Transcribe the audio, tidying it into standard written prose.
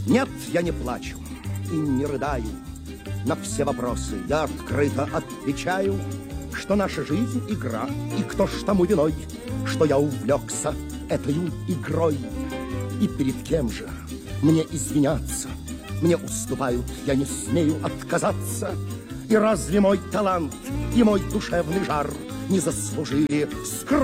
Нет, я не плачу и не рыдаю. На все вопросы я открыто отвечаю, что наша жизнь — игра, и кто ж тому виной, что я увлекся этою игрой. И перед кем же мне извиняться? Мне уступают, я не смею отказаться. И разве мой талант и мой душевный жар не заслужили скромности